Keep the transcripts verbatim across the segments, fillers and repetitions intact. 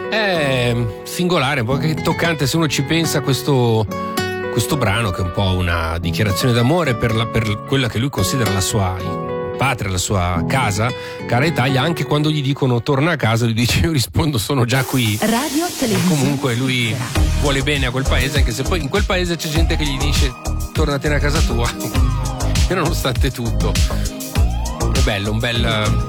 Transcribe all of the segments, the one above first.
È singolare, un po' che toccante se uno ci pensa a questo, questo brano, che è un po' una dichiarazione d'amore per, la, per quella che lui considera la sua patria, la sua casa, cara Italia. Anche quando gli dicono torna a casa, lui dice io rispondo sono già qui. Radio Televisione. Comunque lui vuole bene a quel paese, anche se poi in quel paese c'è gente che gli dice tornatene a casa tua. E nonostante tutto è bello, un bel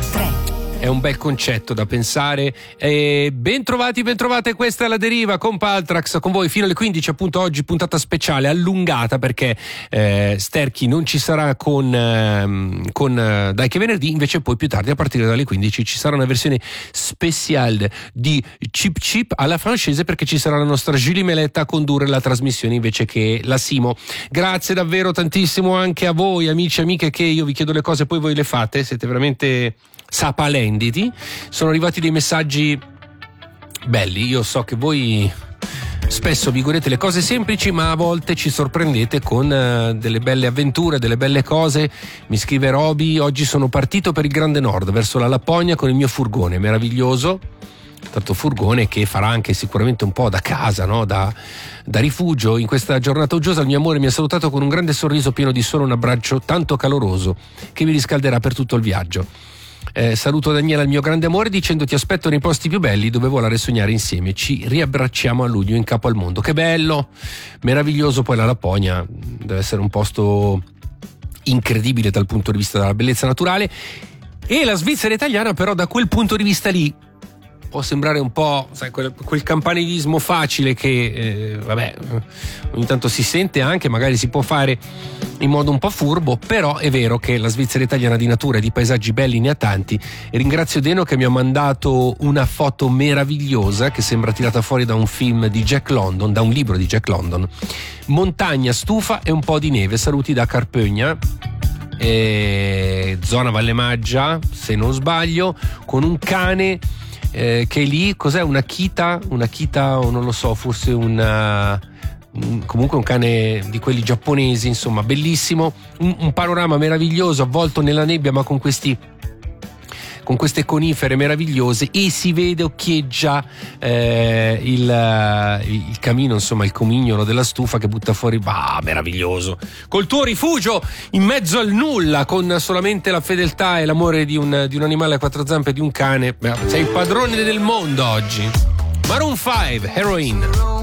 è un bel concetto da pensare. E ben trovati, ben trovate, questa è La Deriva con Paltrax, con voi fino alle quindici, appunto oggi puntata speciale allungata perché eh, Sterchi non ci sarà con, eh, con eh, Dai che venerdì, invece poi più tardi a partire dalle quindici ci sarà una versione speciale di Chip Chip alla francese, perché ci sarà la nostra Julie Meletta a condurre la trasmissione invece che la Simo. Grazie davvero tantissimo anche a voi amici e amiche, che io vi chiedo le cose poi voi le fate, siete veramente sapalenditi. Sono arrivati dei messaggi belli, io so che voi spesso vi godete le cose semplici, ma a volte ci sorprendete con uh, delle belle avventure, delle belle cose. Mi scrive Roby: oggi sono partito per il Grande Nord verso la Lapponia con il mio furgone meraviglioso, tanto furgone che farà anche sicuramente un po' da casa, no? da, da rifugio. In questa giornata uggiosa il mio amore mi ha salutato con un grande sorriso pieno di sole, un abbraccio tanto caloroso che mi riscalderà per tutto il viaggio. Eh, saluto Daniela, il mio grande amore, dicendo ti aspetto nei posti più belli dove volare e sognare insieme. Ci riabbracciamo a luglio in capo al mondo. Che bello, meraviglioso. Poi la Lapponia deve essere un posto incredibile dal punto di vista della bellezza naturale, e la Svizzera italiana però da quel punto di vista lì può sembrare un po', sai, quel, quel campanilismo facile che eh, vabbè ogni tanto si sente, anche magari si può fare in modo un po' furbo, però è vero che la Svizzera italiana di natura e di paesaggi belli ne ha tanti. E ringrazio Deno che mi ha mandato una foto meravigliosa che sembra tirata fuori da un film di Jack London, da un libro di Jack London. Montagna, stufa e un po' di neve. Saluti da Carpegna, eh, zona Valle Maggia se non sbaglio, con un cane Eh, che lì cos'è, una Akita una Akita o non lo so, forse una, un, comunque un cane di quelli giapponesi, insomma bellissimo, un, un panorama meraviglioso avvolto nella nebbia, ma con questi con queste conifere meravigliose, e si vede occhieggia eh, il, il camino, insomma il comignolo della stufa che butta fuori. Bah, meraviglioso, col tuo rifugio in mezzo al nulla, con solamente la fedeltà e l'amore di un, di un animale a quattro zampe, di un cane. Beh, sei il padrone del mondo oggi. Maroon five, Heroin.